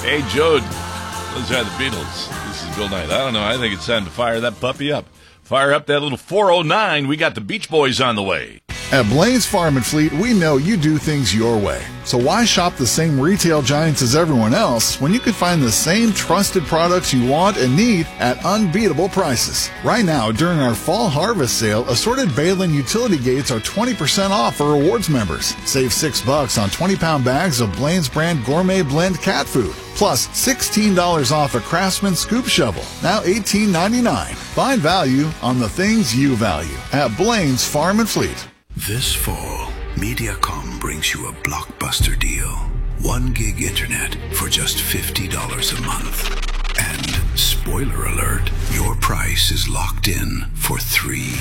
Hey, Joe, those are the Beatles. This is Bill Knight. I don't know. I think it's time to fire that puppy up. Fire up that little 409. We got the Beach Boys on the way. At Blaine's Farm and Fleet, we know you do things your way. So why shop the same retail giants as everyone else when you can find the same trusted products you want and need at unbeatable prices? Right now, during our fall harvest sale, assorted Balin utility gates are 20% off for rewards members. Save $6 on 20-pound bags of Blaine's brand gourmet blend cat food. Plus $16 off a Craftsman scoop shovel, now $18.99. Find value on the things you value at Blaine's Farm and Fleet. This fall, Mediacom brings you a blockbuster deal. 1 gig internet for just $50 a month. And spoiler alert, your price is locked in for 3